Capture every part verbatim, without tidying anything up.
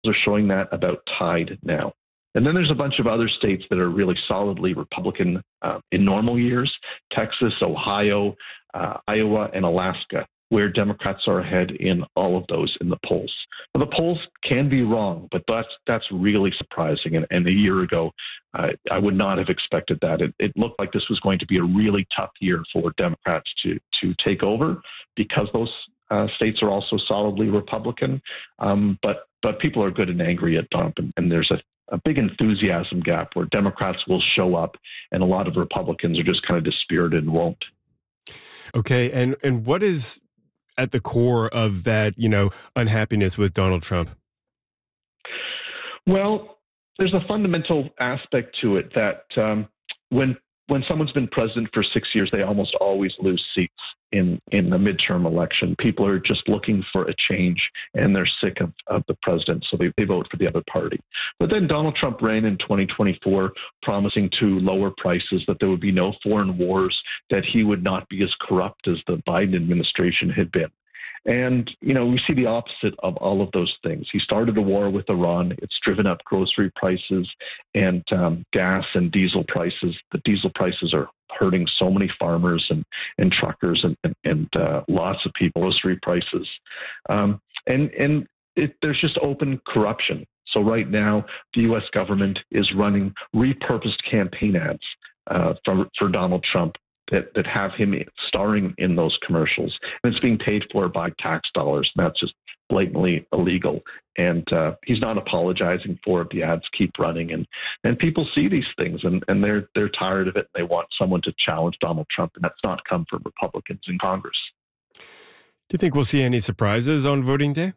are showing that about tied now. And then there's a bunch of other states that are really solidly Republican uh, in normal years: Texas, Ohio, uh, Iowa, and Alaska, where Democrats are ahead in all of those in the polls. Now, the polls can be wrong, but that's that's really surprising. And, and a year ago, uh, I would not have expected that. It, it looked like this was going to be a really tough year for Democrats to to take over because those uh, states are also solidly Republican. Um, but but people are good and angry at Trump, and, and there's a a big enthusiasm gap where Democrats will show up and a lot of Republicans are just kind of dispirited and won't. Okay. And, and what is at the core of that, you know, unhappiness with Donald Trump? Well, there's a fundamental aspect to it that um, when when someone's been president for six years, they almost always lose seats in, in the midterm election. People are just looking for a change, and they're sick of, of the president, so they, they vote for the other party. But then Donald Trump ran in twenty twenty-four promising to lower prices, that there would be no foreign wars, that he would not be as corrupt as the Biden administration had been. And, you know, we see the opposite of all of those things. He started a war with Iran. It's driven up grocery prices and um, gas and diesel prices. The diesel prices are hurting so many farmers and, and truckers and, and, and uh, lots of people, grocery prices. Um, and and it, there's just open corruption. So right now, the U S government is running repurposed campaign ads uh, for, for Donald Trump that, that have him starring in those commercials. And it's being paid for by tax dollars. And that's just blatantly illegal. And uh, he's not apologizing for it. The ads keep running. And, and people see these things, and, and they're, they're tired of it. They want someone to challenge Donald Trump, and that's not come from Republicans in Congress. Do you think we'll see any surprises on voting day?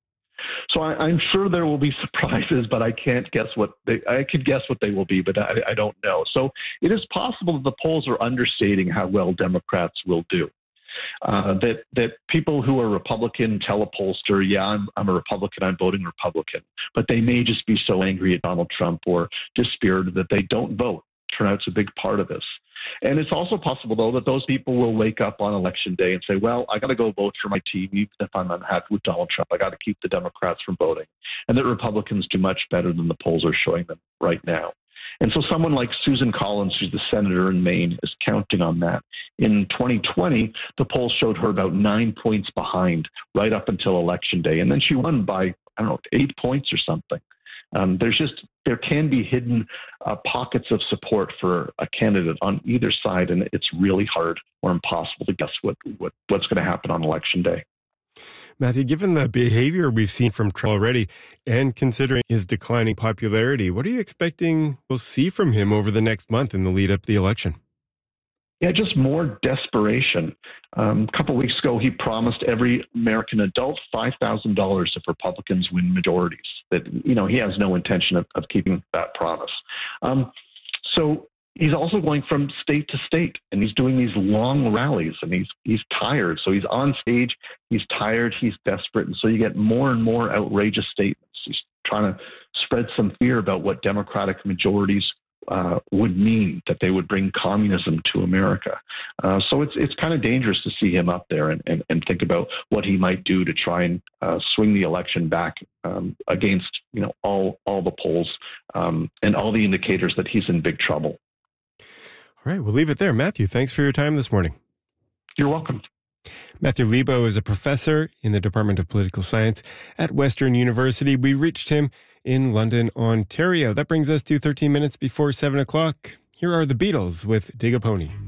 So I, I'm sure there will be surprises, but I can't guess what they, I could guess what they will be, but I, I don't know. So it is possible that the polls are understating how well Democrats will do. Uh, that that people who are Republican tell a pollster, yeah, I'm, I'm a Republican, I'm voting Republican, but they may just be so angry at Donald Trump or dispirited that they don't vote. Turnout's a big part of this. And it's also possible, though, that those people will wake up on election day and say, well, I got to go vote for my team, even if I'm unhappy with Donald Trump. I got to keep the Democrats from voting. And that Republicans do much better than the polls are showing them right now. And so someone like Susan Collins, who's the senator in Maine, is counting on that. In twenty twenty, the polls showed her about nine points behind right up until election day. And then she won by, I don't know, eight points or something. Um, there's just, there can be hidden uh, pockets of support for a candidate on either side, and it's really hard or impossible to guess what, what what's going to happen on election day. Matthew, given the behavior we've seen from Trump already, and considering his declining popularity, what are you expecting we'll see from him over the next month in the lead up to the election? Yeah, just more desperation. Um, a couple of weeks ago, he promised every American adult five thousand dollars if Republicans win majorities. That, you know, he has no intention of, of keeping that promise. Um, so he's also going from state to state, and he's doing these long rallies, and he's he's tired. So he's on stage, he's tired, he's desperate, and so you get more and more outrageous statements. He's trying to spread some fear about what Democratic majorities Uh, would mean, that they would bring communism to America. Uh, so it's it's kind of dangerous to see him up there and, and, and think about what he might do to try and uh, swing the election back um, against, you know, all all the polls um, and all the indicators that he's in big trouble. All right, we'll leave it there. Matthew, thanks for your time this morning. You're welcome. Matthew Lebo is a professor in the Department of Political Science at Western University. We reached him in London, Ontario. That brings us to thirteen minutes before seven o'clock. Here are the Beatles with Dig a Pony.